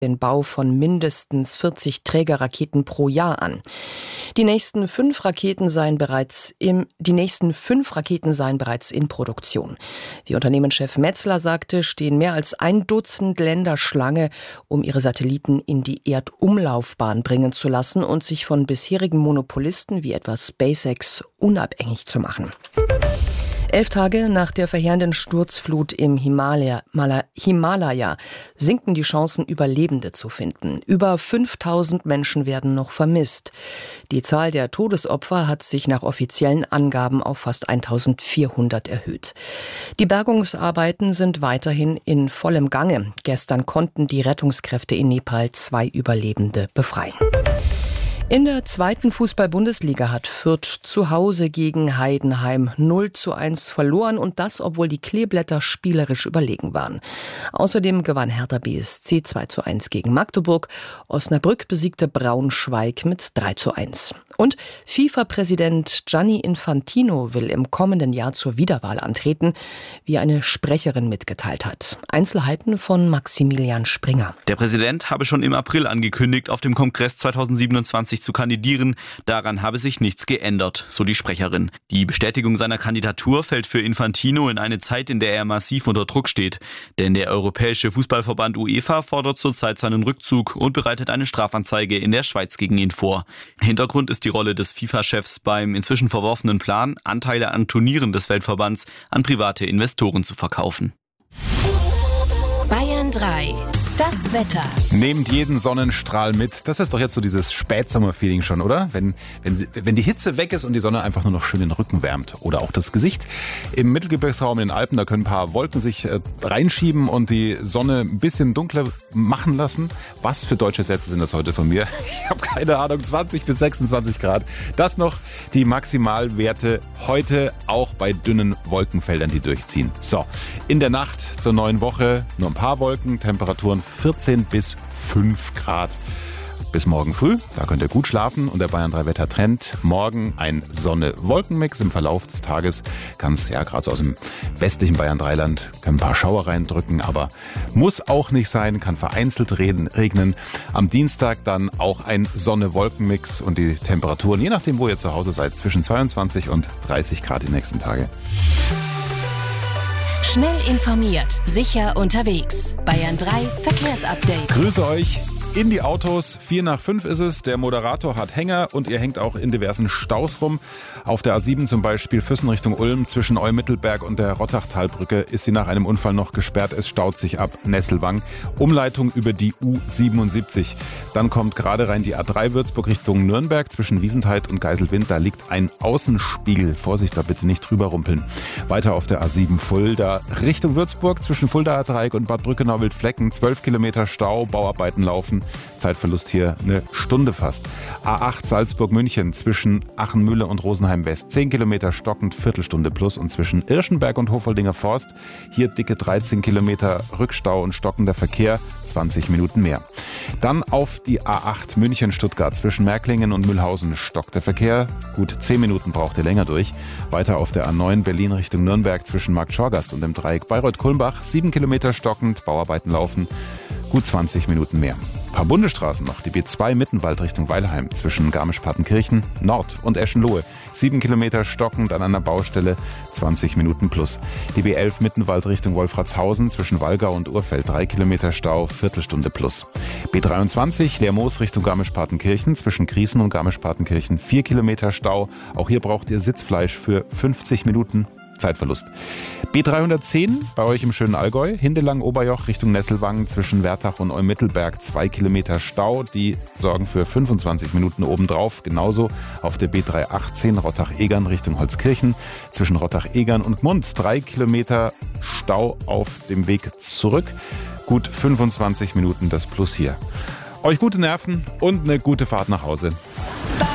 den Bau von mindestens 40 Trägerraketen pro Jahr an. Die nächsten 5 Raketen seien bereits in Produktion. Wie Unternehmenschef Metzler sagte, stehen mehr als 1 Dutzend Länder Schlange, um ihre Satelliten in die Erdumlaufbahn bringen zu lassen und sich von bisherigen Monopolisten wie etwa SpaceX unabhängig zu machen. 11 Tage nach der verheerenden Sturzflut im Himalaya sinken die Chancen, Überlebende zu finden. Über 5000 Menschen werden noch vermisst. Die Zahl der Todesopfer hat sich nach offiziellen Angaben auf fast 1400 erhöht. Die Bergungsarbeiten sind weiterhin in vollem Gange. Gestern konnten die Rettungskräfte in Nepal 2 Überlebende befreien. In der 2. Fußball-Bundesliga hat Fürth zu Hause gegen Heidenheim 0:1 verloren und das, obwohl die Kleeblätter spielerisch überlegen waren. Außerdem gewann Hertha BSC 2:1 gegen Magdeburg. Osnabrück besiegte Braunschweig mit 3:1. Und FIFA-Präsident Gianni Infantino will im kommenden Jahr zur Wiederwahl antreten, wie eine Sprecherin mitgeteilt hat. Einzelheiten von Maximilian Springer. Der Präsident habe schon im April angekündigt, auf dem Kongress 2027 zu kandidieren. Daran habe sich nichts geändert, so die Sprecherin. Die Bestätigung seiner Kandidatur fällt für Infantino in eine Zeit, in der er massiv unter Druck steht. Denn der Europäische Fußballverband UEFA fordert zurzeit seinen Rückzug und bereitet eine Strafanzeige in der Schweiz gegen ihn vor. Hintergrund ist die Rolle des FIFA-Chefs beim inzwischen verworfenen Plan, Anteile an Turnieren des Weltverbands an private Investoren zu verkaufen. Bayern 3. Das Wetter. Nehmt jeden Sonnenstrahl mit. Das ist doch jetzt so dieses Spätsommer-Feeling schon, oder? Wenn die Hitze weg ist und die Sonne einfach nur noch schön den Rücken wärmt. Oder auch das Gesicht. Im Mittelgebirgsraum in den Alpen, da können ein paar Wolken sich reinschieben und die Sonne ein bisschen dunkler machen lassen. Was für deutsche Sätze sind das heute von mir? Ich habe keine Ahnung. 20 bis 26 Grad. Das noch die Maximalwerte heute auch bei dünnen Wolkenfeldern, die durchziehen. So, in der Nacht zur neuen Woche nur ein paar Wolken, Temperaturen 14 bis 5 Grad. Bis morgen früh, da könnt ihr gut schlafen und der Bayern 3 Wettertrend. Morgen ein Sonne-Wolken-Mix. Im Verlauf des Tages kann es, ja, gerade so aus dem westlichen Bayern 3-Land, können ein paar Schauer reindrücken, aber muss auch nicht sein, kann vereinzelt regnen. Am Dienstag dann auch ein Sonne-Wolken-Mix und die Temperaturen, je nachdem, wo ihr zu Hause seid, zwischen 22 und 30 Grad die nächsten Tage. Schnell informiert, sicher unterwegs. Bayern 3 Verkehrsupdate. Grüße euch in die Autos. 4 nach 5 ist es. Der Moderator hat Hänger und ihr hängt auch in diversen Staus rum. Auf der A7 zum Beispiel Füssen Richtung Ulm zwischen Eumittelberg und der Rottachtalbrücke ist sie nach einem Unfall noch gesperrt. Es staut sich ab Nesselwang. Umleitung über die U77. Dann kommt gerade rein die A3 Würzburg Richtung Nürnberg zwischen Wiesentheit und Geiselwind. Da liegt ein Außenspiegel. Vorsicht, da bitte nicht drüber rumpeln. Weiter auf der A7 Fulda Richtung Würzburg zwischen Fuldaer Dreieck und Bad Brückenau-Wildflecken. 12 Kilometer Stau, Bauarbeiten laufen. Zeitverlust hier eine Stunde fast. A8 Salzburg-München zwischen Achenmühle und Rosenheim-West. 10 Kilometer stockend, Viertelstunde plus. Und zwischen Irschenberg und Hofoldinger Forst hier dicke 13 Kilometer Rückstau und stockender Verkehr. 20 Minuten mehr. Dann auf die A8 München-Stuttgart zwischen Märklingen und Mühlhausen stockt der Verkehr. Gut 10 Minuten braucht ihr länger durch. Weiter auf der A9 Berlin Richtung Nürnberg zwischen Marktschorgast und dem Dreieck Bayreuth-Kulmbach. 7 Kilometer stockend, Bauarbeiten laufen. Gut 20 Minuten mehr. Ein paar Bundesstraßen noch. Die B2 Mittenwald Richtung Weilheim zwischen Garmisch-Partenkirchen Nord und Eschenlohe. 7 Kilometer stockend an einer Baustelle, 20 Minuten plus. Die B11 Mittenwald Richtung Wolfratshausen zwischen Wallgau und Urfeld. 3 Kilometer Stau, Viertelstunde plus. B23 Lermoos Richtung Garmisch-Partenkirchen zwischen Griesen und Garmisch-Partenkirchen. 4 Kilometer Stau. Auch hier braucht ihr Sitzfleisch für 50 Minuten. Zeitverlust. B310 bei euch im schönen Allgäu, Hindelang-Oberjoch Richtung Nesselwang zwischen Wertach und Eumittelberg, 2 Kilometer Stau, die sorgen für 25 Minuten obendrauf. Genauso auf der B318 Rottach-Egern Richtung Holzkirchen zwischen Rottach-Egern und Gmund, 3 Kilometer Stau auf dem Weg zurück. Gut 25 Minuten das Plus hier. Euch gute Nerven und eine gute Fahrt nach Hause.